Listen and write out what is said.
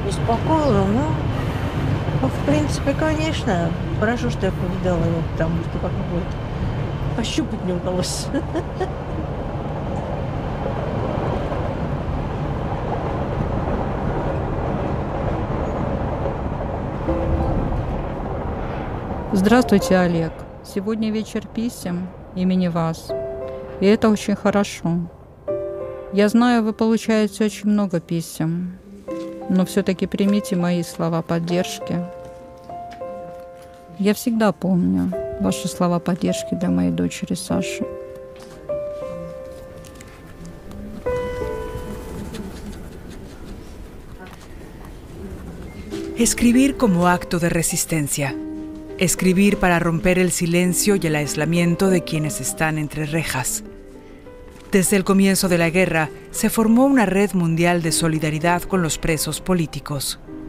Успокоила, ну, в принципе, конечно. Хорошо, что я повидала его, потому что как будет. Пощупать не удалось. Здравствуйте, Олег. Сегодня вечер писем имени вас. И это очень хорошо. Я знаю, вы получаете очень много писем, но все-таки примите мои слова поддержки. Я всегда помню ваши слова поддержки для моей дочери Саши. Escribir como acto de resistencia. Escribir para romper el silencio y el aislamiento de quienes están entre rejas. Desde el comienzo de la guerra, se formó una red mundial de solidaridad con los presos políticos.